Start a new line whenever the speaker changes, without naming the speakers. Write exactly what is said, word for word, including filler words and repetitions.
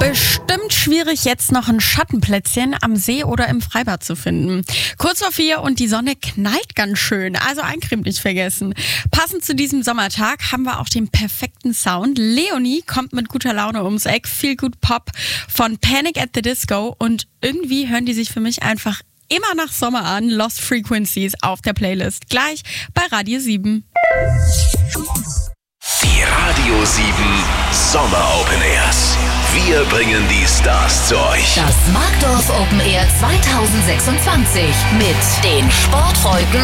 Bestimmt schwierig, jetzt noch ein Schattenplätzchen am See oder im Freibad zu finden. Kurz vor vier und die Sonne knallt ganz schön, also Eincreme nicht vergessen. Passend zu diesem Sommertag haben wir auch den perfekten Sound. Leonie kommt mit guter Laune ums Eck, Feel Good Pop von Panic at the Disco und irgendwie hören die sich für mich einfach immer nach Sommer an. Lost Frequencies auf der Playlist. Gleich bei Radio sieben.
Die Radio sieben Sommer Open Airs. Wir bringen die Stars zu euch.
Das Markdorf Open Air zwanzig sechsundzwanzig mit den Sportfreuden